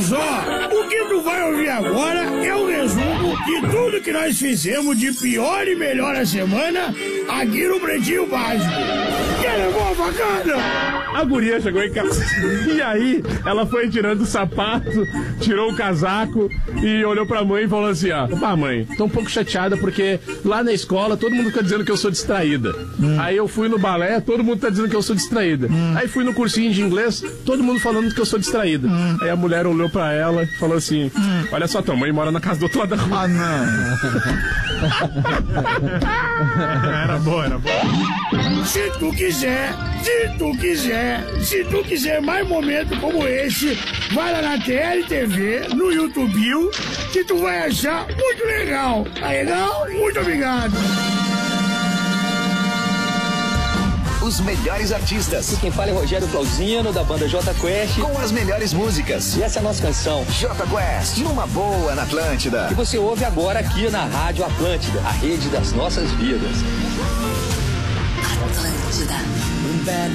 Olha só, o que tu vai ouvir agora é um resumo de tudo que nós fizemos de pior e melhor a semana aqui no Pretinho Básico. Quer levar a facada? A guria chegou em casa e aí ela foi tirando o sapato, tirou o casaco e olhou pra mãe e falou assim, ó, pá, mãe, tô um pouco chateada porque lá na escola todo mundo fica dizendo que eu sou distraída. Aí eu fui no balé, todo mundo tá dizendo que eu sou distraída. Aí fui no cursinho de inglês, todo mundo falando que eu sou distraída. Aí a mulher olhou pra ela e falou assim, olha só, tua mãe mora na casa do outro lado da rua. Ah, não. Era boa, era boa. Se tu quiser mais momentos como esse, vai lá na TLTV, no YouTube, que tu vai achar muito legal. Tá legal? Muito obrigado. Os melhores artistas. Quem fala é Rogério Flauzino, da banda J Quest. Com as melhores músicas. E essa é a nossa canção. J Quest, numa boa na Atlântida. Que você ouve agora aqui na Rádio Atlântida, a rede das nossas vidas. Atlântida.